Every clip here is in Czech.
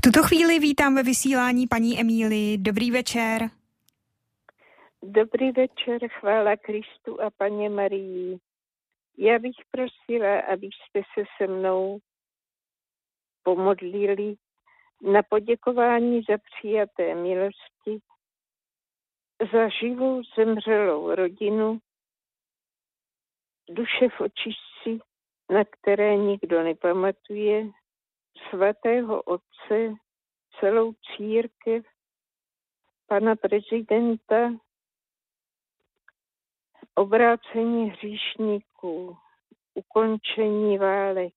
tuto chvíli vítám ve vysílání paní Emílii. Dobrý večer. Dobrý večer, chvála Kristu a Panně Marii. Já bych prosila, abyste se se mnou pomodlili na poděkování za přijaté milosti, za živou zemřelou rodinu, duše v očistci, na které nikdo nepamatuje, svatého Otce, celou církev, pana prezidenta, obrácení hříšníků, ukončení válek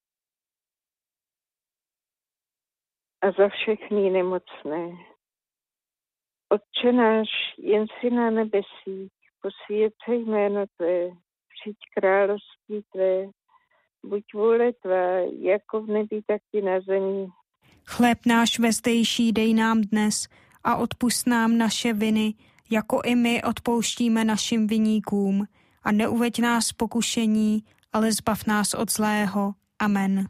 a za všechny nemocné. Otče náš, jen si na nebesích, posvěť se jméno Tvé, přijď království Tvé, buď vůle Tvá, jako v nebi, tak i na zemi. Chléb náš vezdejší dej nám dnes a odpusť nám naše viny, jako i my odpouštíme našim viníkům. A neuveď nás v pokušení, ale zbav nás od zlého. Amen.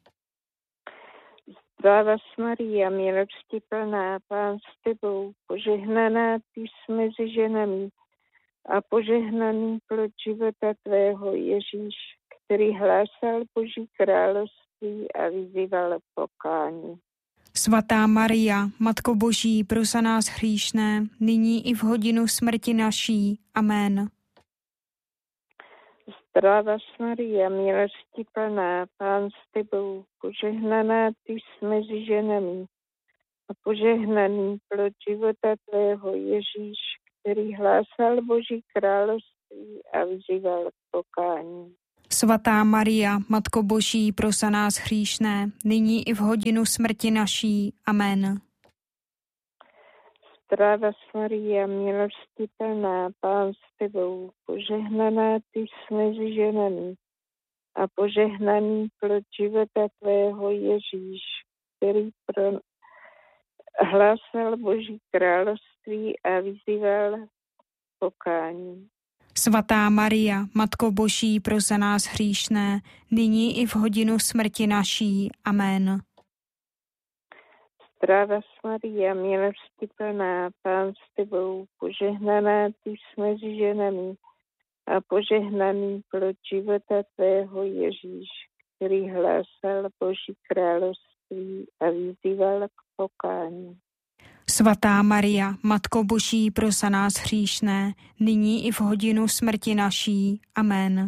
Zdravá Maria, milosti plná, Pán s Tebou, požehnaná Ty jsi mezi ženami a požehnaný plod života Tvého Ježíš, který hlásal Boží království a vyzýval pokání. Svatá Maria, Matko Boží, pros za nás hříšné, nyní i v hodinu smrti naší. Amen. Zdravá Maria, milosti plná, Pán s Tebou, požehnaná Ty jsi mezi ženami a požehnaný plod života Tvého Ježíš, který hlásal Boží království a vyzýval k pokání. Svatá Maria, Matko Boží, pros za nás hříšné, nyní i v hodinu smrti naší. Amen. Zdravá Maria, milosti plná, Pán s Tebou, požehnaná Ty jsi mezi ženami a požehnaný plod života Tvého Ježíš, který hlásal Boží království a vyzýval pokání. Svatá Maria, Matko Boží, pros za nás hříšné, nyní i v hodinu smrti naší. Amen. Zdravá Maria, milosti plná, Pán s Tebou, požehnaná Ty jsi mezi ženami a požehnaný plod života Tvého Ježíš, který hlásal Boží království a vyzýval k pokání. Svatá Maria, Matko Boží, pros za nás hříšné, nyní i v hodinu smrti naší. Amen.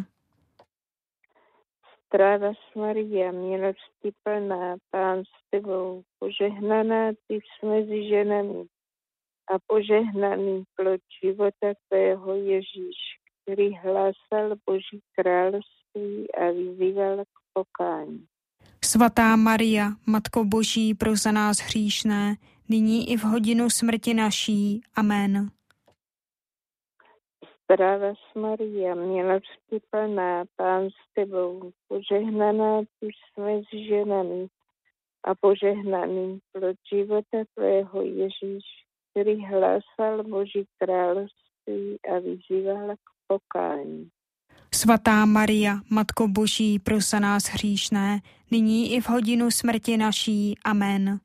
Zdravá Maria, milosti plná, Pán s Tebou, požehnaná Ty jsi mezi ženami a požehnaný plod života Tvého Ježíš, který hlásal Boží království a vyzýval k pokání. Svatá Maria, Matko Boží, pros za nás hříšné, nyní i v hodinu smrti naší. Amen. Zdravá Maria, milosti plná, Pán s Tebou, požehnaná Ty jsi mezi ženami a požehnaný plod života Tvého Ježíš, který hlásal Boží království a vyzýval k pokání. Svatá Maria, Matko Boží, pros za nás hříšné, nyní i v hodinu smrti naší. Amen.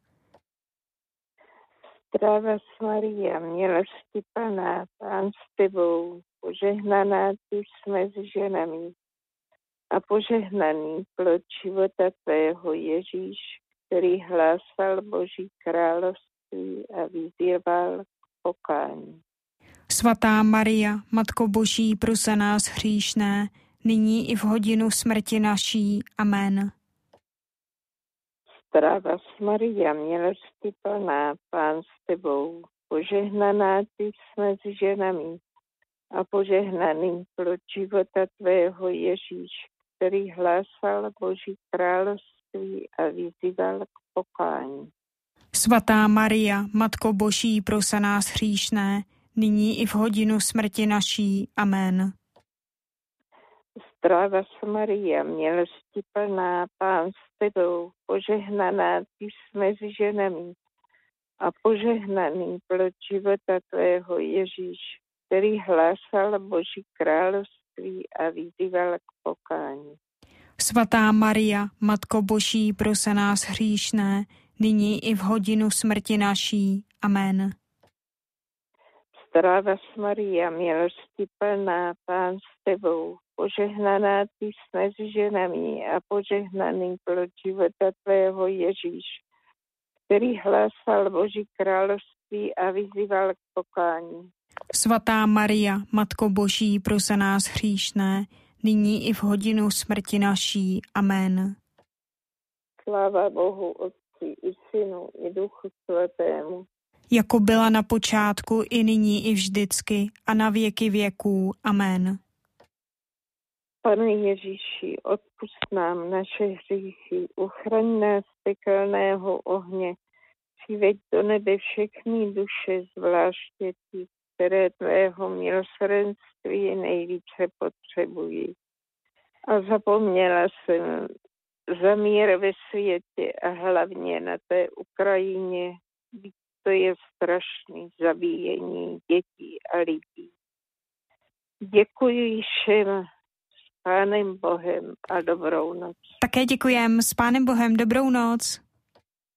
Zdravá Maria, milosti plná, Pán s Tebou, požehnaná Ty jsi mezi ženami a požehnaný plod života Tvého Ježíš, který hlásal Boží království a vyzýval k pokání. Svatá Maria, Matko Boží, pros za nás hříšné, nyní i v hodinu smrti naší. Amen. Zdravá Maria, milosti plná, Pán s Tebou, požehnaná Ty jsi mezi ženami a požehnaný plod života Tvého Ježíš, který hlásal Boží království a vyzýval k pokání. Svatá Maria, Matko Boží, pros za nás hříšné, nyní i v hodinu smrti naší. Amen. Zdravá Maria, milosti plná, Pán s Tebou, požehnaná Ty jsi mezi ženami a požehnaný plod života Tvého Ježíš, který hlásal Boží království a vyzýval k pokání. Svatá Maria, Matko Boží, pros za nás hříšné, nyní i v hodinu smrti naší. Amen. Zdravá Maria, milosti plná, Pán s tebou, požehnaná ty jsi mezi ženami a požehnaný plod života tvého Ježíš, který hlásal Boží království a vyzýval k pokání. Svatá Maria, Matko Boží, pros za nás hříšné, nyní i v hodinu smrti naší. Amen. Sláva Bohu, Otci i Synu i Duchu Svatému. Jako byla na počátku, i nyní, i vždycky, a na věky věků. Amen. Pane Ježíši, odpusť nám naše hříchy, uchraň nás z pekelného ohně, přiveď do nebe všechny duše, zvláště ty, které tvého milosrdenství nejvíce potřebují. A zapomněla jsem za mír ve světě a hlavně na té Ukrajině, byť to je strašné zabíjení dětí a lidí. Děkuji všem, s Pánem Bohem a dobrou noc. Také děkujem, s Pánem Bohem, dobrou noc.